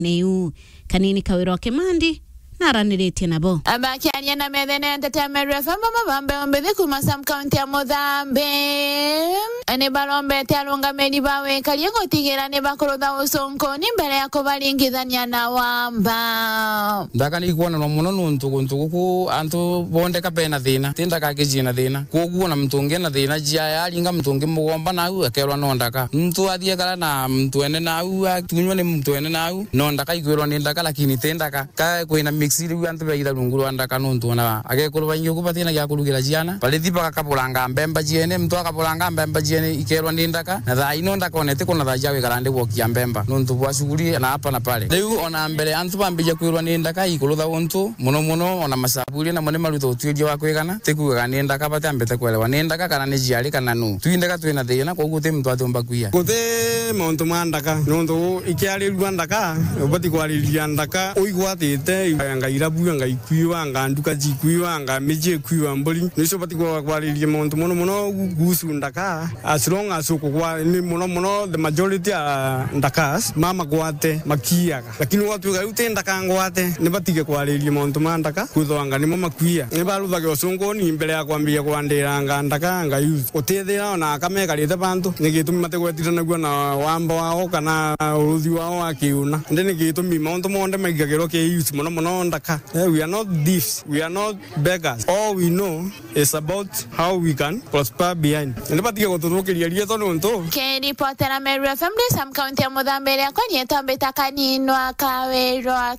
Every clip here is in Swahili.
neu kanini kawiro Kimandi naraniritie nabo abakiania na medene entertainment FM mabambe ombethe kuma Sam County ya Muthambe ane balombe talunga medi bawe kaliengo tigera ne bakorotha usonko ni mbere ya kubalingithania na wamba ndaka ni kuona no muno nuntuku antu bonde kapena thina tinda kakijina thina koguo na mtunge na thina jia yalinga mtunge mugomba nau akerwa no ndaka mtu athie kala na mtu ene nau atunywa ni mtu ene nau no ndaka igwirwa ni ndaka lakini tindaka ka kwina mixiri antu beira lunguru ndaka nuntu na agekurwa nyuku patina ya kulugira jiana palithi baka kapulanga mbemba jiene mtu akapulanga mbemba jiene ikerwa ni ndaka na tha ino ndaka onete kuna tha jawe karande wokia mbemba nuntu bwa shughuli na hapa na pale riu ona mbere antu bambije kwirwa ni ndaka ikulutha untu muno ona masaburi na mone maruto utwije wa kwigana tikuga ni ndaka batambete kwelewa ni ndaka kana ni jiari kana nu twindaka twina thina koguo te mtu atumba kuia guthe mauntu ma ndaka nuntu ikiari rwa ndaka ubati kwariria ndaka uigwatite ngaira buya ngaikuiwa nganduka jikuiwa ngamije kuiwa mburi niso bati kwariria mauntu muno gusu ndaka as long as ukwa ni muno the majority ndakas mama gwate makiaga lakini watu gaute ndaka ngwate ni batige kwariria mauntu ma ndaka kuthwanga ni mama kuia ni barutha gosongo ni mbere ya kwambia kwandira ndaka nga use utethira na kameka rite bantu ni gitumi mate gwetira naguo na wamba wao kana uruthi wao akiuna ndene gitumi mauntu monde maigagirwo ke use muno ndaka we are not thieves we are not beggars all we know is about how we can prosper behind ni batige guthurukiria rieto nuntu ke reporter Meru FM Sam County ya Muthambe ya konyeta betakanino Kawiro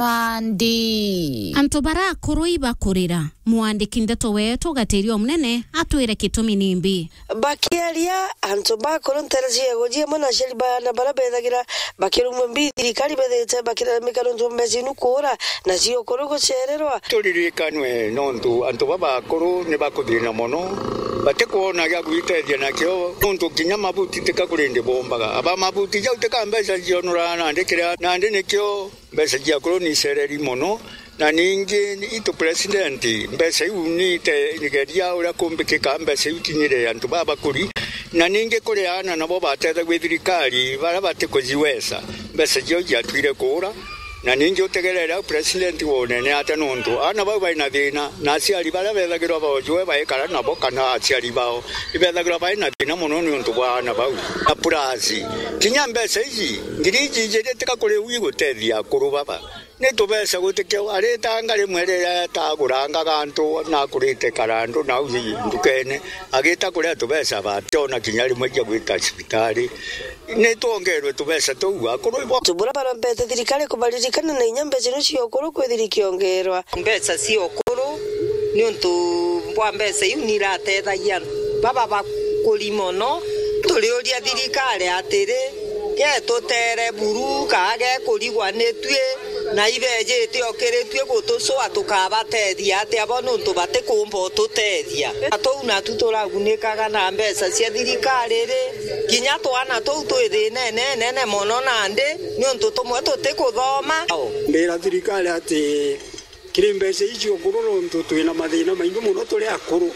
Kimandi antu bara kuruiba kurira muandiki ndeto wetu gatirio munene atwire kitumi nimbi bakiaria antu bakoro nterezie gojie mona sheli bana barabethagira bakirumwe mbithiri kali bethete bakira mikaro ntumbezi nukura na cio korogo cererwa turirikanwe nontu antu babakoro ne bakuthina mono batekuona ya gwitethia nakio nontu kinya mabuti tikakurinde bombaga aba mabuti jau tekambeza jionura na ndekira na ndekio mbesa jia koloni sereri mono na ningi itu president mbesa unite nigeria ura kumbikika mbesa utinyire antu baba kuri na ningi kuri ana nabo batetha gwithirikari bara batekuziwesa mbesa jio jatwire kura na ningi utegerera president wone ne ata nontu ana bau baina thina na aciari bara bethagirwa bojwe baikara nabo kana aciari bao ibethagirwa baina thina muno ni untu bwa ana bau apurazi kinya mbesa ici ngiriji jete tikakure wi gutethia kuru baba ne tobesa gutekyo areta ngare mwere ta guranga gantu na kurite karandu na uzi ndukene agita kure tobesa ba tona kinyari mweja gwita hospitali ne tongerwe tobesa tuwa kuru tubura bara mbete thirikari kubaririkana na inyambe zino cio kuru kwithirikiongerwa mbesa cio kuru ni untu bwa mbesa yunira tethagia baba bakuri mono turiuria thirikari atire ke tutere buru kage kurigwa netwe na ibeje tiokeretwe gutucwa tukabatethia ati abo nuntu batikumba tutethia atuna tuturagunikaga na mbesa cia thirikari ri kinya twana tou twithine nene mono nande nuntu tumwe tutikuthoma mbera thirikari ati kiri mbesa icio kururu nuntu twina mathina maingi muno turi akuru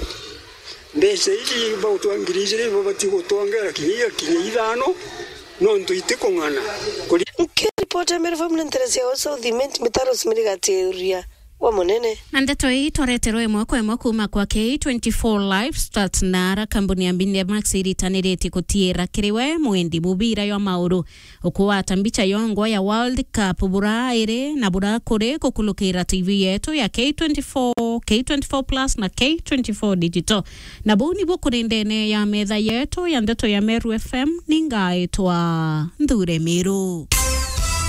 mbesa ici bautwangirije bo batigutwangera kinya ithano nuntu itikungana kuri reporter Meru FM nterezie also the mitaro simirigateria wa munene ndeto hii toretero imwe kwa imwe kuma kwa K24 Live Start Nara kambuni ya Mbinde Max iritanireti kutiera kiriwe mwendi mubira yo mauru ukuwata mbicha yongo ya World Cup buraire na burakore kukulukira TV yetu ya K24 Plus na K24 Digital na buni bukurindene ya medha yetu ya ndeto ya Meru FM ningaitwa Ndure Miru.